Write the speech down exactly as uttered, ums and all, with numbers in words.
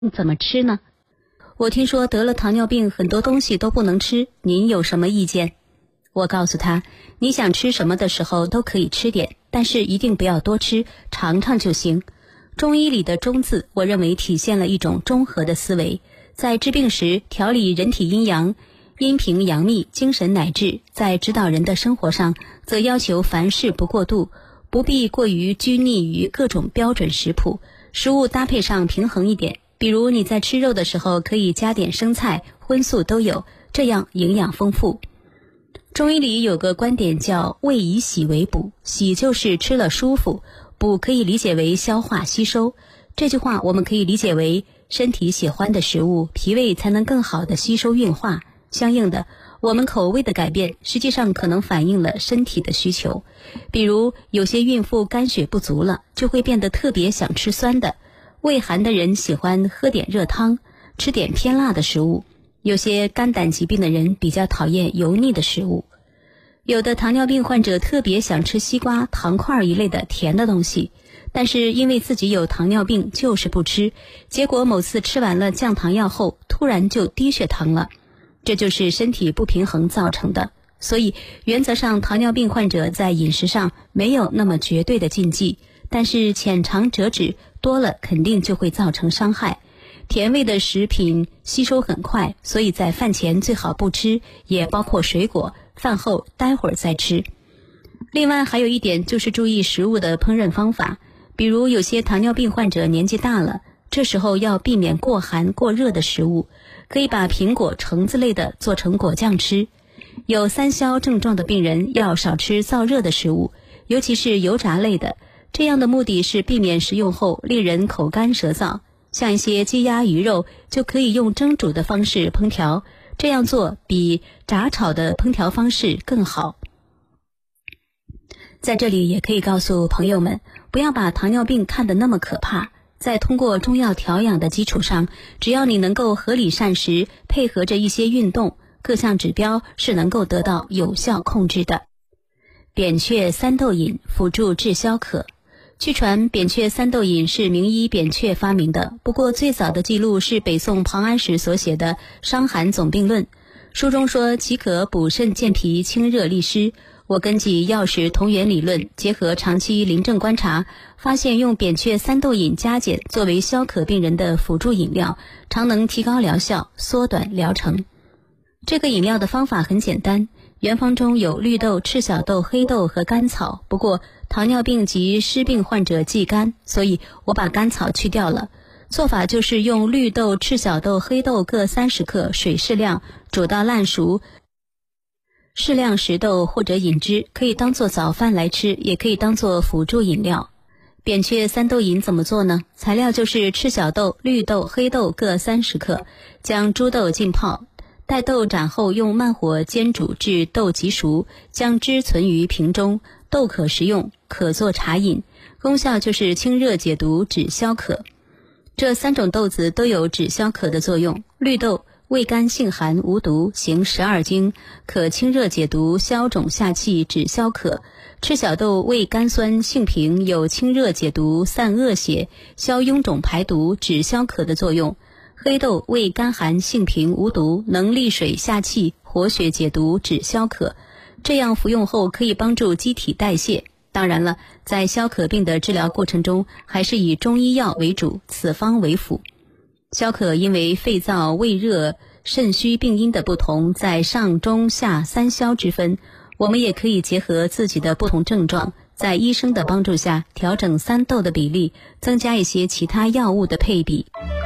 怎么吃呢？我听说得了糖尿病很多东西都不能吃，您有什么意见？我告诉他，你想吃什么的时候都可以吃点，但是一定不要多吃，尝尝就行。中医里的中字，我认为体现了一种中和的思维，在治病时调理人体阴阳，阴平阳秘，精神乃至；在指导人的生活上，则要求凡事不过度，不必过于拘泥于各种标准食谱，食物搭配上平衡一点。比如你在吃肉的时候可以加点生菜，荤素都有，这样营养丰富。中医里有个观点叫味以喜为补，喜就是吃了舒服，补可以理解为消化吸收。这句话我们可以理解为身体喜欢的食物，脾胃才能更好的吸收运化。相应的，我们口味的改变实际上可能反映了身体的需求。比如有些孕妇肝血不足了，就会变得特别想吃酸的，胃寒的人喜欢喝点热汤，吃点偏辣的食物，有些肝胆疾病的人比较讨厌油腻的食物。有的糖尿病患者特别想吃西瓜、糖块一类的甜的东西，但是因为自己有糖尿病就是不吃，结果某次吃完了降糖药后突然就低血糖了，这就是身体不平衡造成的。所以原则上糖尿病患者在饮食上没有那么绝对的禁忌，但是浅尝辄止多了肯定就会造成伤害。甜味的食品吸收很快，所以在饭前最好不吃，也包括水果，饭后待会儿再吃。另外还有一点就是注意食物的烹饪方法，比如有些糖尿病患者年纪大了，这时候要避免过寒过热的食物，可以把苹果、橙子类的做成果酱吃。有三消症状的病人要少吃燥热的食物，尤其是油炸类的，这样的目的是避免食用后令人口干舌燥。像一些鸡鸭鱼肉就可以用蒸煮的方式烹调，这样做比炸炒的烹调方式更好。在这里也可以告诉朋友们，不要把糖尿病看得那么可怕，在通过中药调养的基础上，只要你能够合理膳食，配合着一些运动，各项指标是能够得到有效控制的。扁鹊三豆饮辅助治消渴。据传扁鹊三豆饮是名医扁鹊发明的，不过最早的记录是北宋庞安石所写的《伤寒总病论》，书中说其可补肾健脾、清热利湿。我根据药食同源理论，结合长期临证观察，发现用扁鹊三豆饮加减作为消渴病人的辅助饮料，常能提高疗效，缩短疗程。这个饮料的方法很简单，原方中有绿豆、赤小豆、黑豆和甘草，不过糖尿病及湿病患者忌甘，所以我把甘草去掉了。做法就是用绿豆、赤小豆、黑豆各三十克，水适量，煮到烂熟，适量食豆或者饮汁，可以当做早饭来吃，也可以当做辅助饮料。扁鹊三豆饮怎么做呢？材料就是赤小豆、绿豆、黑豆各三十克，将猪豆浸泡，待豆斩后用慢火煎煮至豆即熟，将汁存于瓶中，豆可食用，可做茶饮，功效就是清热解毒、止消渴。这三种豆子都有止消渴的作用。绿豆味甘性寒，无毒，行十二经，可清热解毒、消肿下气、止消渴。赤小豆味甘酸，性平，有清热解毒、散恶血、消臃肿排毒、止消渴的作用。黑豆味甘寒，性平，无毒，能利水下气、活血解毒、止消渴。这样服用后可以帮助机体代谢。当然了，在消渴病的治疗过程中，还是以中医药为主，此方为辅。消渴因为肺燥、胃热、肾虚病因的不同，在上中下三消之分，我们也可以结合自己的不同症状，在医生的帮助下调整三豆的比例，增加一些其他药物的配比。